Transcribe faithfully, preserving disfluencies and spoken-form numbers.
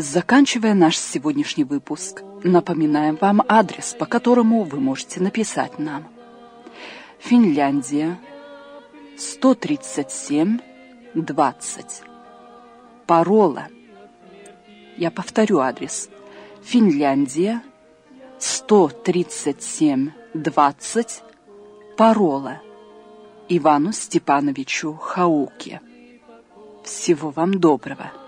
Заканчивая наш сегодняшний выпуск, напоминаем вам адрес, по которому вы можете написать нам. Финляндия, сто тридцать семь, двадцать. Парола. Я повторю адрес. Финляндия, сто тридцать семь, двадцать. Парола. Ивану Степановичу Хауке. Всего вам доброго.